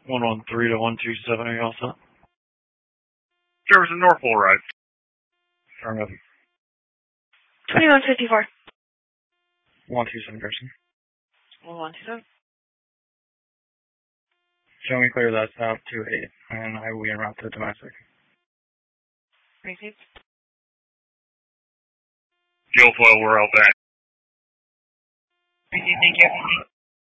113 to 127, are you all set? Jefferson North full ride. Affirmative. 2154. 127 Jefferson. 127. Show me clear that south 28, and I will be en route to domestic. Received. Fuel flow, we're out back. Received, thank you.